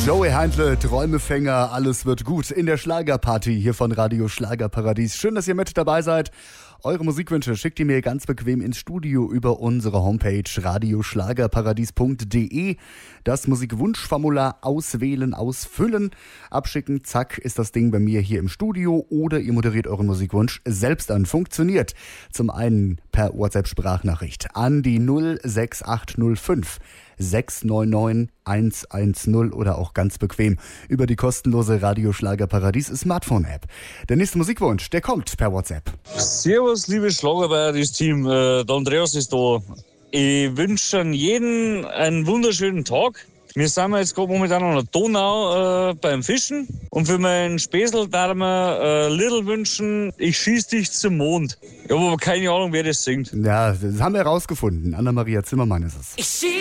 Joey Heindle, Träumefänger, alles wird gut in der Schlagerparty hier von Radio Schlagerparadies. Schön, dass ihr mit dabei seid. Eure Musikwünsche schickt ihr mir ganz bequem ins Studio über unsere Homepage radioschlagerparadies.de. Das Musikwunschformular auswählen, ausfüllen, abschicken, zack, ist das Ding bei mir hier im Studio oder ihr moderiert euren Musikwunsch selbst an. Funktioniert zum einen per WhatsApp-Sprachnachricht an die 06805 699 110 oder auch ganz bequem über die kostenlose Radio Schlagerparadies Smartphone-App. Der nächste Musikwunsch, der kommt per WhatsApp. Servus, liebes Schlagerparadies-Team, der Andreas ist da. Ich wünsche jedem einen wunderschönen Tag. Wir sind jetzt gerade momentan an der Donau beim Fischen. Und für meinen Späßel darf ich mir Little wünschen, ich schieß dich zum Mond. Ich habe aber keine Ahnung, wer das singt. Ja, das haben wir herausgefunden. Anna-Maria Zimmermann ist es.